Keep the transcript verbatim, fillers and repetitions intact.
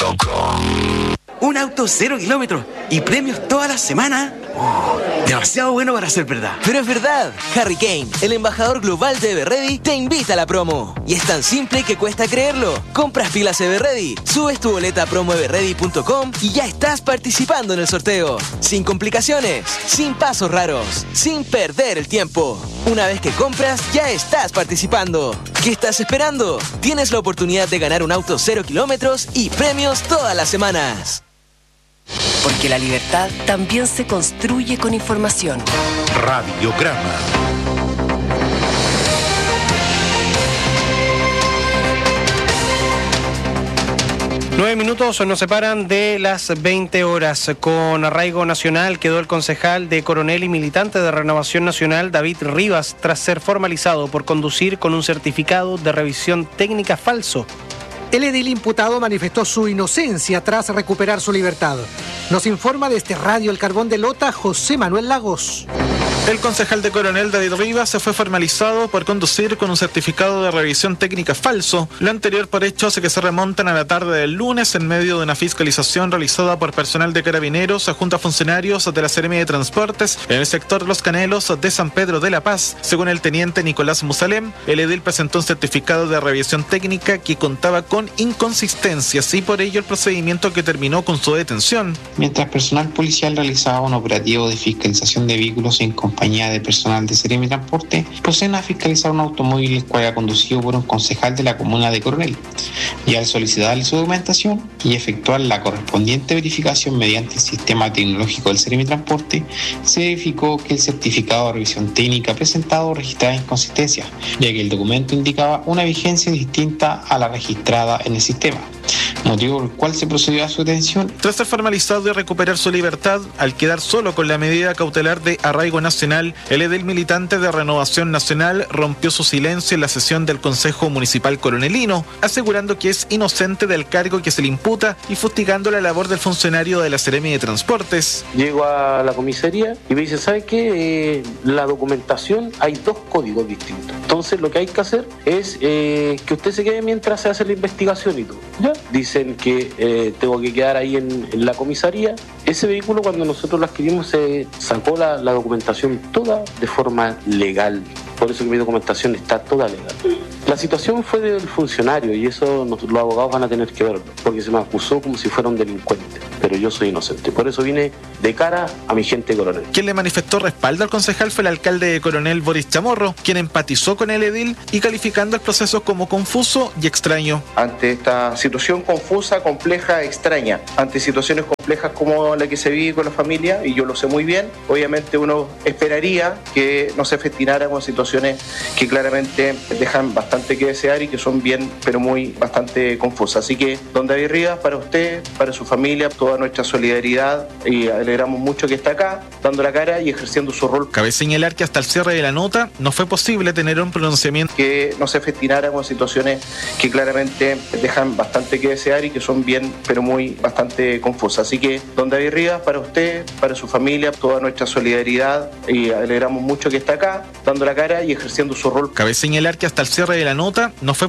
punto com. Un auto cero kilómetros y premios toda la semana. Oh, demasiado bueno para ser verdad. Pero es verdad. Harry Kane, el embajador global de Everready, te invita a la promo. Y es tan simple que cuesta creerlo. Compras pilas Everready, subes tu boleta a promo everready punto com y ya estás participando en el sorteo. Sin complicaciones, sin pasos raros, sin perder el tiempo. Una vez que compras, ya estás participando. ¿Qué estás esperando? Tienes la oportunidad de ganar un auto cero kilómetros y premios todas las semanas. Porque la libertad también se construye con información. Radiograma. Nueve minutos nos separan de las veinte horas. Con arraigo nacional quedó el concejal de Coronel y militante de Renovación Nacional, David Rivas, tras ser formalizado por conducir con un certificado de revisión técnica falso. El edil imputado manifestó su inocencia tras recuperar su libertad. Nos informa desde Radio El Carbón de Lota, José Manuel Lagos. El concejal de Coronel, David Rivas, se fue formalizado por conducir con un certificado de revisión técnica falso. Lo anterior por hechos que se remontan a la tarde del lunes en medio de una fiscalización realizada por personal de Carabineros junto a funcionarios de la Seremi de Transportes en el sector Los Canelos de San Pedro de la Paz. Según el teniente Nicolás Musalem, el edil presentó un certificado de revisión técnica que contaba con inconsistencias y por ello el procedimiento que terminó con su detención. Mientras personal policial realizaba un operativo de fiscalización de vehículos en compañía de personal de Seremi Transporte, proceden a fiscalizar un automóvil el cual era conducido por un concejal de la comuna de Coronel, y al solicitarle su documentación y efectuar la correspondiente verificación mediante el sistema tecnológico del Seremi Transporte, se verificó que el certificado de revisión técnica presentado registraba inconsistencias, ya que el documento indicaba una vigencia distinta a la registrada en el sistema, motivo por el cual se procedió a su detención. Tras ser formalizado y recuperar su libertad, al quedar solo con la medida cautelar de arraigo nacional, el edil militante de Renovación Nacional rompió su silencio en la sesión del Consejo Municipal Coronelino, asegurando que es inocente del cargo que se le imputa y fustigando la labor del funcionario de la Seremi de Transportes. Llego a la comisaría y me dice, ¿sabe qué? Eh, la documentación, hay dos códigos distintos. Entonces lo que hay que hacer es eh, que usted se quede mientras se hace la investigación y todo. ¿Ya? Dicen que eh, tengo que quedar ahí en, en la comisaría. Ese vehículo, cuando nosotros lo adquirimos, se sacó la, la documentación toda de forma legal. Por eso que mi documentación está toda legal. La situación fue del funcionario y eso nos, los abogados van a tener que verlo, porque se me acusó como si fuera un delincuente, pero yo soy inocente. Por eso vine de cara a mi gente Coronel. Quien le manifestó respaldo al concejal fue el alcalde de Coronel, Boris Chamorro, quien empatizó con el edil y calificando el proceso como confuso y extraño. Ante esta situación confusa, compleja, extraña, ante situaciones complejas como la que se vive con la familia, y yo lo sé muy bien, obviamente uno esperaría que no se festinara con situaciones que claramente dejan bastante que desear y que son bien, pero muy, bastante confusas. Así que, don David Rivas, para usted, para su familia, toda nuestra solidaridad, y alegramos mucho que está acá, dando la cara y ejerciendo su rol. Cabe señalar que hasta el cierre de la nota no fue posible tener un pronunciamiento. Que no se festinara con situaciones que claramente dejan bastante que desear y que son bien, pero muy, bastante confusas. Así que, don David Rivas, para usted, para su familia, toda nuestra solidaridad, y alegramos mucho que está acá, dando la cara y ejerciendo su rol. Cabe señalar que hasta el cierre de la nota no fue